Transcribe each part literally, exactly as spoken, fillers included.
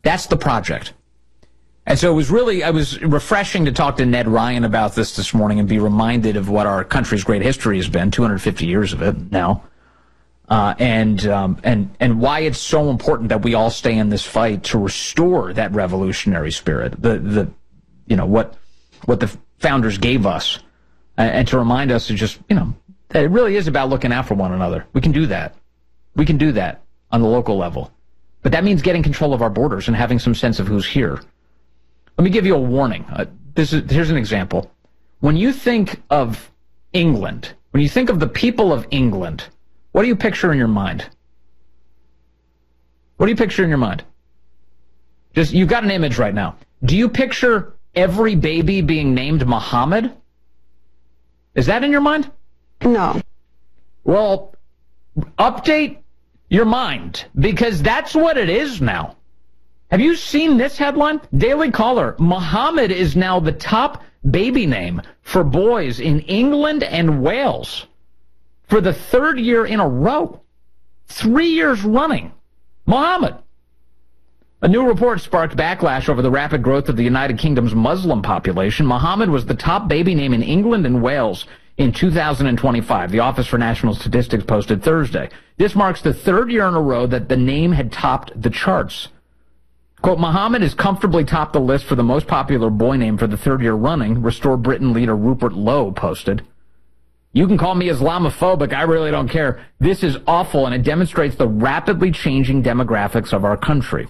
That's the project. And so it was really, I was refreshing to talk to Ned Ryan about this this morning and be reminded of what our country's great history has been, two hundred fifty years of it now, uh, and um, and and why it's so important that we all stay in this fight to restore that revolutionary spirit, the the you know what what the founders gave us, uh, and to remind us to just you know that it really is about looking out for one another. We can do that. We can do that on the local level, but that means getting control of our borders and having some sense of who's here. Let me give you a warning. Uh, this is, here's an example. When you think of England, when you think of the people of England, what do you picture in your mind? What do you picture in your mind? Just, you've got an image right now. Do you picture every baby being named Muhammad? Is that in your mind? No. Well, update your mind, because that's what it is now. Have you seen this headline? Daily Caller, Muhammad is now the top baby name for boys in England and Wales for the third year in a row. Three years running. Muhammad. A new report sparked backlash over the rapid growth of the United Kingdom's Muslim population. Muhammad was the top baby name in England and Wales in two thousand twenty-five, the Office for National Statistics posted Thursday. This marks the third year in a row that the name had topped the charts. Quote, Muhammad has comfortably topped the list for the most popular boy name for the third year running, Restore Britain leader Rupert Lowe posted. You can call me Islamophobic, I really don't care. This is awful, and it demonstrates the rapidly changing demographics of our country.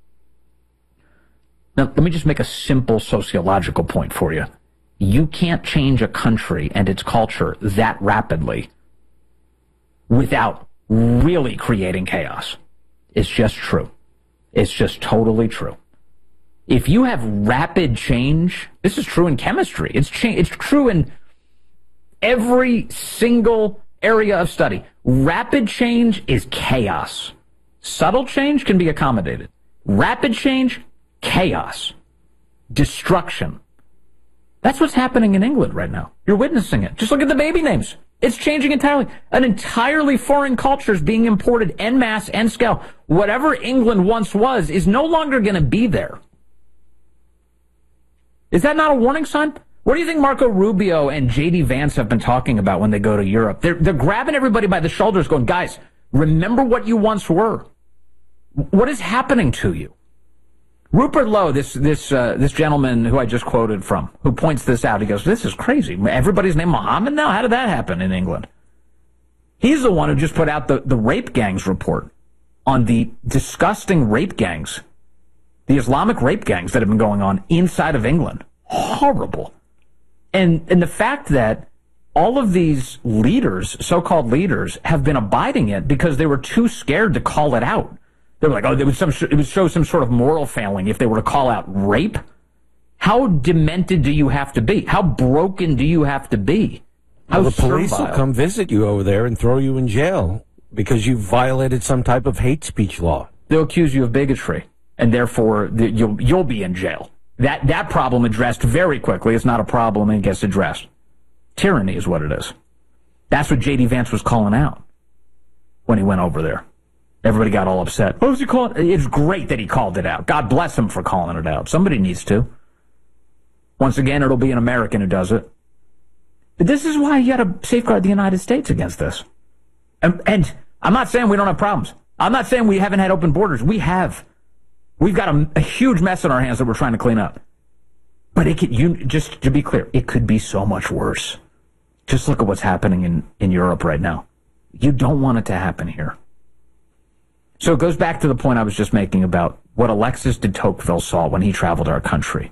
Now, let me just make a simple sociological point for you. You can't change a country and its culture that rapidly without really creating chaos. It's just true. It's just totally true. If you have rapid change, this is true in chemistry. It's cha- it's true in every single area of study. Rapid change is chaos. Subtle change can be accommodated. Rapid change, chaos. Destruction. That's what's happening in England right now. You're witnessing it. Just look at the baby names. It's changing entirely. An entirely foreign culture is being imported en masse and scale. Whatever England once was is no longer going to be there. Is that not a warning sign? What do you think Marco Rubio and J D Vance have been talking about when they go to Europe? They're, they're grabbing everybody by the shoulders going, guys, remember what you once were. What is happening to you? Rupert Lowe, this this uh, this gentleman who I just quoted from, who points this out, he goes, this is crazy. Everybody's named Muhammad now? How did that happen in England? He's the one who just put out the, the rape gangs report on the disgusting rape gangs, the Islamic rape gangs that have been going on inside of England. Horrible. And, and the fact that all of these leaders, so-called leaders, have been abiding it because they were too scared to call it out. They were like, oh, it would, some, it would show some sort of moral failing if they were to call out rape. How demented do you have to be? How broken do you have to be? How well, the police servile? will come visit you over there and throw you in jail because you violated some type of hate speech law. They'll accuse you of bigotry, and therefore you'll you'll be in jail. That that problem addressed very quickly. It's not a problem, and it gets addressed. Tyranny is what it is. That's what J D Vance was calling out when he went over there. Everybody got all upset. What was he calling? It's great that he called it out. God bless him for calling it out. Somebody needs to. Once again, it'll be an American who does it. But this is why you got to safeguard the United States against this. And, and I'm not saying we don't have problems. I'm not saying we haven't had open borders. We have. We've got a, a huge mess on our hands that we're trying to clean up. But it could, you, just to be clear, it could be so much worse. Just look at what's happening in, in Europe right now. You don't want it to happen here. So it goes back to the point I was just making about what Alexis de Tocqueville saw when he traveled our country.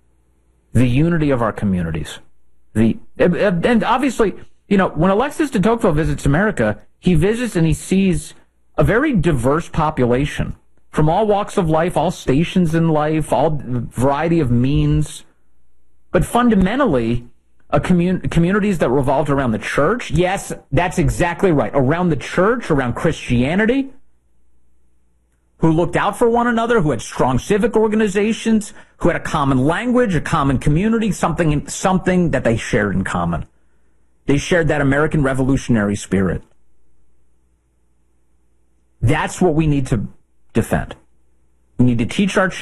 The unity of our communities. The and obviously, you know, when Alexis de Tocqueville visits America, he visits and he sees a very diverse population from all walks of life, all stations in life, all variety of means. But fundamentally, a commun- communities that revolved around the church. Yes, that's exactly right. Around the church, around Christianity, who looked out for one another, who had strong civic organizations, who had a common language, a common community, something something that they shared in common. They shared that American revolutionary spirit. That's what we need to defend. We need to teach our